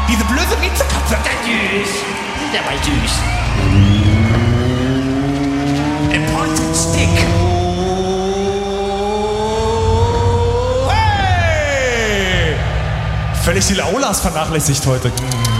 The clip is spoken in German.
Diese blöde Miezekatze. Süß. Sind ja mal süß. Im Pointed Stick. Hey! Völlig die Laulas vernachlässigt heute.